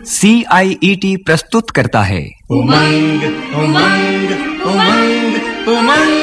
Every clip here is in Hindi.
CIET प्रस्तुत करता है उमंग उमंग उमंग उमंग।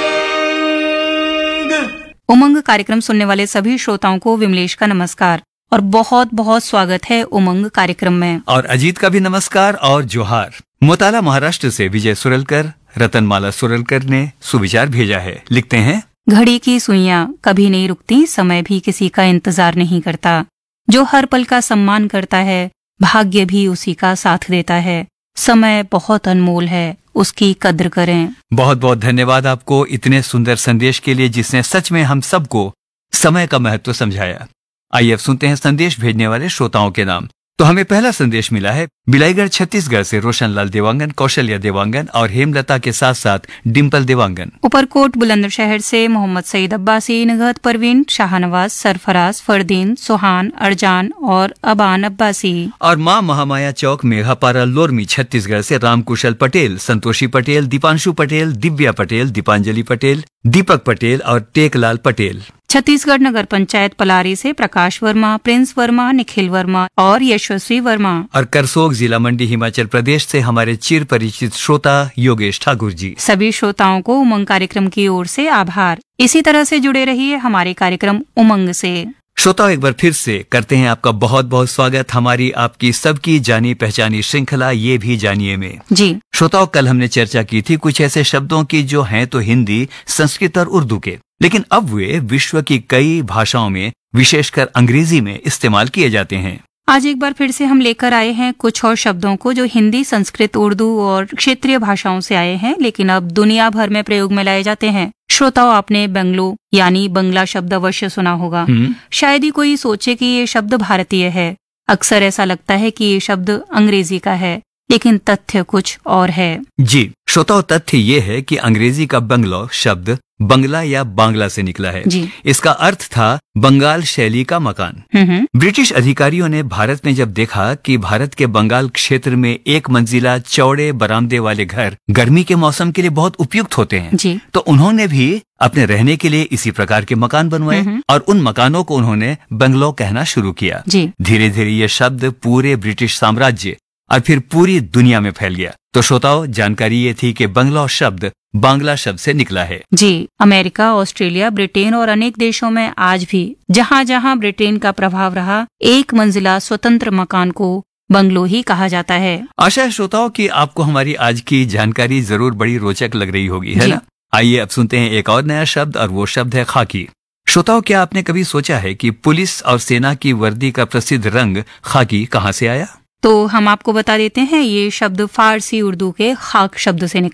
उमंग कार्यक्रम सुनने वाले सभी श्रोताओं को विमलेश का नमस्कार और बहुत बहुत स्वागत है उमंग कार्यक्रम में। और अजीत का भी नमस्कार और जोहार। मोताला महाराष्ट्र से विजय सुरलकर, रतनमाला सुरलकर ने सुविचार भेजा है। लिखते हैं, घड़ी की सुइयां कभी नहीं रुकती, समय भी किसी का इंतजार नहीं करता। जो हर पल का सम्मान करता है, भाग्य भी उसी का साथ देता है। समय बहुत अनमोल है, उसकी कद्र करें। बहुत बहुत धन्यवाद आपको इतने सुंदर संदेश के लिए, जिसने सच में हम सबको समय का महत्व समझाया। आइए अब सुनते हैं संदेश भेजने वाले श्रोताओं के नाम। तो हमें पहला संदेश मिला है बिलाईगढ़ छत्तीसगढ़ से रोशनलाल देवांगन, कौशल्या देवांगन और हेमलता के साथ साथ डिम्पल देवांगन। ऊपरकोट बुलंदशहर से मोहम्मद सईद अब्बासी, नगहत परवीन, शाहनवाज, सरफराज, फरदीन, सुहान, अर्जान और अबान अब्बासी। और माँ महामाया चौक, मेघापारा, लोरमी छत्तीसगढ़ से रामकुशल पटेल, संतोषी पटेल, दीपांशु पटेल, दिव्या पटेल, दीपांजलि पटेल, दीपक पटेल और टेकलाल पटेल। छत्तीसगढ़ नगर पंचायत पलारी से प्रकाश वर्मा, प्रिंस वर्मा, निखिल वर्मा और यशस्वी वर्मा। और करसोग जिला मंडी हिमाचल प्रदेश से हमारे चिर परिचित श्रोता योगेश ठाकुर जी। सभी श्रोताओं को उमंग कार्यक्रम की ओर से आभार। इसी तरह से जुड़े रहिए हमारे कार्यक्रम उमंग से। श्रोताओं, एक बार फिर से करते हैं आपका बहुत बहुत स्वागत हमारी आपकी सबकी जानी पहचानी श्रृंखला ये भी जानिए में। जी श्रोताओं, कल हमने चर्चा की थी कुछ ऐसे शब्दों की जो हैं तो हिंदी, संस्कृत और उर्दू के, लेकिन अब वे विश्व की कई भाषाओं में, विशेषकर अंग्रेजी में इस्तेमाल किए जाते हैं। आज एक बार फिर से हम लेकर आए हैं कुछ और शब्दों को जो हिंदी, संस्कृत, उर्दू और क्षेत्रीय भाषाओं से आए हैं, लेकिन अब दुनिया भर में प्रयोग में लाए जाते हैं। श्रोताओं, आपने बंगलो यानी बंगला शब्द अवश्य सुना होगा। शायद ही कोई सोचे कि ये शब्द भारतीय है। अक्सर ऐसा लगता है कि ये शब्द अंग्रेजी का है, लेकिन तथ्य कुछ और है। जी श्रोताओं, तथ्य ये है कि अंग्रेजी का बंगलो शब्द बंगला या बांग्ला से निकला है। जी। इसका अर्थ था बंगाल शैली का मकान। ब्रिटिश अधिकारियों ने भारत में जब देखा कि भारत के बंगाल क्षेत्र में एक मंजिला चौड़े बरामदे वाले घर गर्मी के मौसम के लिए बहुत उपयुक्त होते हैं, जी। तो उन्होंने भी अपने रहने के लिए इसी प्रकार के मकान बनवाए और उन मकानों को उन्होंने बंगलो कहना शुरू किया। धीरे धीरे ये शब्द पूरे ब्रिटिश साम्राज्य और फिर पूरी दुनिया में फैल गया। तो श्रोताओं, जानकारी ये थी कि बंगला शब्द बांग्ला शब्द से निकला है। जी, अमेरिका, ऑस्ट्रेलिया, ब्रिटेन और अनेक देशों में आज भी जहाँ जहाँ ब्रिटेन का प्रभाव रहा, एक मंजिला स्वतंत्र मकान को बंगलो ही कहा जाता है। आशा है श्रोताओं कि आपको हमारी आज की जानकारी जरूर बड़ी रोचक लग रही होगी, है ना? आइए अब सुनते हैं एक और नया शब्द, और वो शब्द है खाकी। श्रोताओं, क्या आपने कभी सोचा है कि पुलिस और सेना की वर्दी का प्रसिद्ध रंग खाकी कहाँ से आया? तो हम आपको बता देते हैं, ये शब्द फारसी उर्दू के खाक शब्द से निकला।